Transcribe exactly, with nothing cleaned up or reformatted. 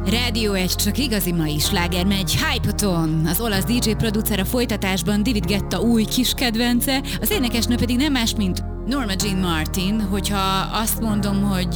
Rádió egy, csak igazi mai sláger megy. Hypaton, az olasz dé dzsé producer, a folytatásban David Guetta új kis kedvence, az énekesnő pedig nem más, mint Norma Jean Martin. Hogyha azt mondom, hogy